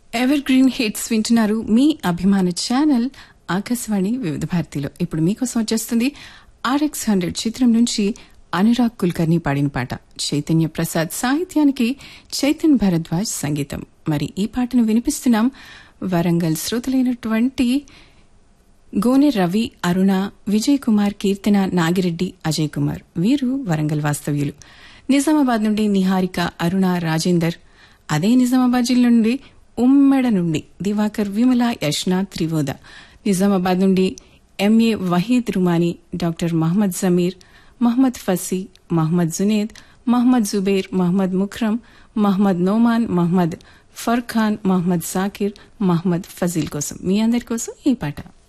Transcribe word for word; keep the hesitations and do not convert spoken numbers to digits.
Ever green hits వింటున్నారు మీ అభిమాన channel Akashvani వివిధ భారతిలో. ఇప్పుడు మీకోసం వచ్చేస్తుంది ఆర్ఎక్స్ హండ్రెడ్ చిత్రం నుంచి అనురాగ్ కుల్కర్ని పాడిన పాట. చైతన్య ప్రసాద్ సాహిత్యానికి చైతన్ భరద్వాజ్ సంగీతం. మరి ఈ పాటను వినిపిస్తున్నాం వరంగల్ శ్రోతలైనటువంటి గోనె రవి, అరుణ, విజయ్ కుమార్, కీర్తన, నాగిరెడ్డి, అజయ్ కుమార్. వీరు వరంగల్ వాస్తవ్యులు. నిజామాబాద్ నుండి నిహారిక, అరుణ, రాజేందర్. అదే నిజామాబాద్ జిల్లా నుండి ఉమ్మెడ నుండి దివాకర్, విమల, యష్నా, త్రివోద. నిజామాబాద్ నుండి MA Waheed Rumani, doctor Mohammed Zameer, Mohammed Fasi, Mohammed Junaid, Mohammed Zubair, Mohammed ముఖ్రమ్, Mohammed Noman, Mohammed Furqan, Mohammed Zakir, Mohammed Faasil కోసం మీ అందరి కోసం ఈ పాట.